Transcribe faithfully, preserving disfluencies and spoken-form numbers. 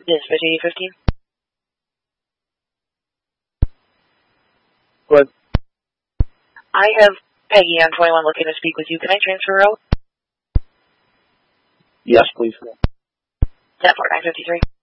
Dispatch eighty fifteen. What? I have Peggy on twenty-one looking to speak with you. Can I transfer out? Yes, please. ten four nine fifty-three.